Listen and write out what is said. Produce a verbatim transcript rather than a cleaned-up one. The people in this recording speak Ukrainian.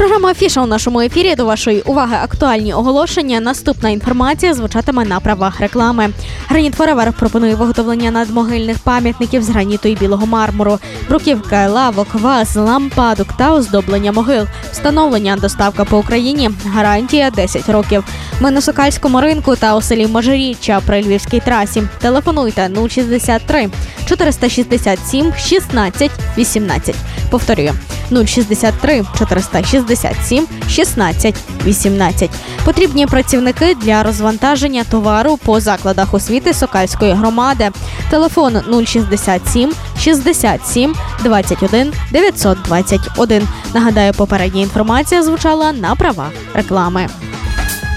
Програма «Афіша» у нашому ефірі. До вашої уваги актуальні оголошення. Наступна інформація звучатиме на правах реклами. Граніт Форевер пропонує виготовлення надмогильних пам'ятників з граніту і білого мармуру, бруківка, лавок, ваз, лампадок та оздоблення могил. Встановлення, доставка по Україні, гарантія десять років. Ми на Сокальському ринку та у селі Можиріччя при Львівській трасі. Телефонуйте нуль шістдесят три чотириста шістдесят сім шістнадцять вісімнадцять. Повторюю, нуль шістдесят три чотириста шістдесят сім шістнадцять вісімнадцять. Потрібні працівники для розвантаження товару по закладах освіти Сокальської громади. Телефон нуль шістдесят сім шістдесят сім двадцять один дев'ятсот двадцять один. Нагадаю, попередня інформація звучала на правах реклами.